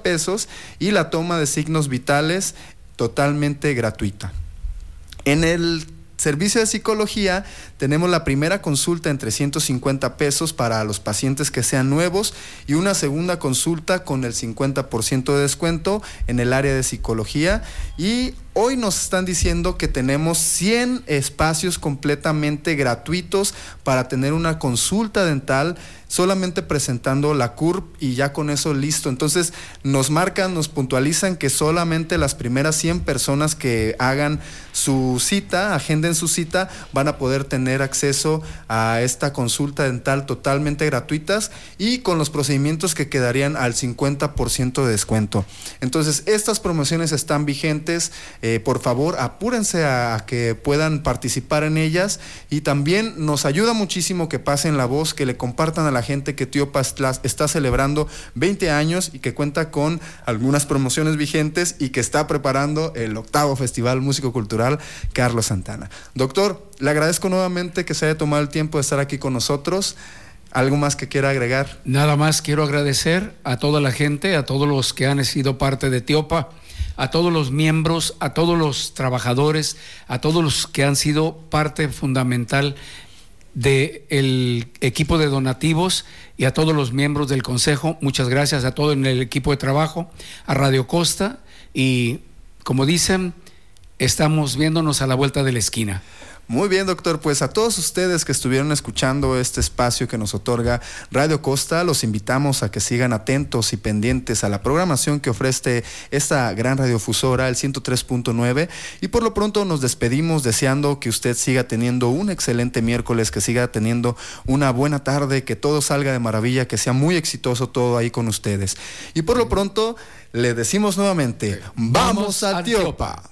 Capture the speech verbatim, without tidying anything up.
cincuenta pesos y la toma de signos vitales totalmente gratuita. En el servicio de psicología tenemos la primera consulta en trescientos cincuenta pesos para los pacientes que sean nuevos y una segunda consulta con el cincuenta por ciento de descuento en el área de psicología. Y hoy nos están diciendo que tenemos cien espacios completamente gratuitos para tener una consulta dental, solamente presentando la C U R P y ya con eso listo. Entonces nos marcan, nos puntualizan que solamente las primeras cien personas que hagan su cita, agenden su cita, van a poder tener acceso a esta consulta dental totalmente gratuitas y con los procedimientos que quedarían al cincuenta por ciento de descuento. Entonces estas promociones están vigentes. Eh, por favor, apúrense a, a que puedan participar en ellas, y también nos ayuda muchísimo que pasen la voz, que le compartan a la gente que Tiopa está celebrando veinte años y que cuenta con algunas promociones vigentes y que está preparando el octavo Festival Músico Cultural Carlos Santana. Doctor, le agradezco nuevamente que se haya tomado el tiempo de estar aquí con nosotros. ¿Algo más que quiera agregar? Nada más, quiero agradecer a toda la gente, a todos los que han sido parte de Tiopa, a todos los miembros, a todos los trabajadores, a todos los que han sido parte fundamental del equipo de donativos, y a todos los miembros del consejo. Muchas gracias a todo en el equipo de trabajo, a Radio Costa, y como dicen, estamos viéndonos a la vuelta de la esquina. Muy bien, doctor, pues a todos ustedes que estuvieron escuchando este espacio que nos otorga Radio Costa, los invitamos a que sigan atentos y pendientes a la programación que ofrece esta gran radiofusora, el ciento tres punto nueve, y por lo pronto nos despedimos deseando que usted siga teniendo un excelente miércoles, que siga teniendo una buena tarde, que todo salga de maravilla, que sea muy exitoso todo ahí con ustedes. Y por lo pronto le decimos nuevamente, ¡vamos a Tiopa!